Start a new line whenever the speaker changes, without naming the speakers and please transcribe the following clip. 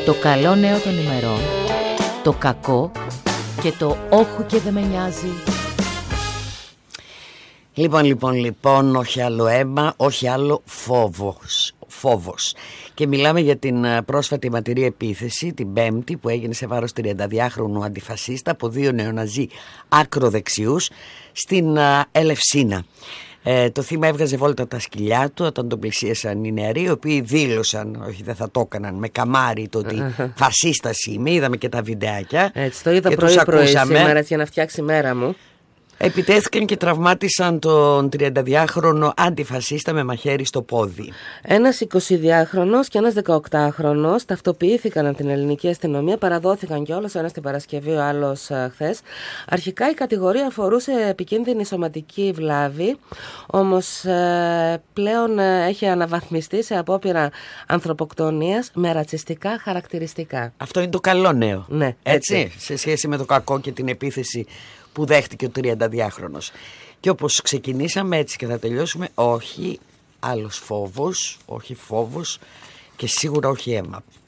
Το καλό νέο των ημερών, το κακό και το όχου και δεν με νοιάζει.
Λοιπόν, όχι άλλο αίμα, όχι άλλο φόβος. Και μιλάμε για την πρόσφατη αιματηρή επίθεση την Πέμπτη που έγινε σε βάρος 32χρονου αντιφασίστα από δύο νεοναζί ακροδεξιούς στην Ελευσίνα. Το θύμα έβγαζε βόλτα τα σκυλιά του όταν τον πλησίασαν οι νεαροί, οι οποίοι δήλωσαν, όχι δεν θα το έκαναν, με καμάρι το ότι φασίστας είμαι. Είδαμε και τα βιντεάκια.
Έτσι, το είδα πρωί σήμερα για να φτιάξει η μέρα μου.
Επιτέθηκαν και τραυμάτισαν τον 32χρονο αντιφασίστα με μαχαίρι στο πόδι.
Ένας 22χρονος και ένας 18χρονος ταυτοποιήθηκαν από την ελληνική αστυνομία, παραδόθηκαν κιόλας, ο ένας την Παρασκευή, ο άλλος χθες. Αρχικά η κατηγορία αφορούσε επικίνδυνη σωματική βλάβη, όμως πλέον έχει αναβαθμιστεί σε απόπειρα ανθρωποκτονίας με ρατσιστικά χαρακτηριστικά.
Αυτό είναι το καλό νέο.
Ναι,
έτσι, σε σχέση με το κακό και την επίθεση που δέχτηκε ο 32χρονος. Και όπως ξεκινήσαμε έτσι και θα τελειώσουμε, όχι άλλος φόβος, όχι φόβος και σίγουρα όχι αίμα.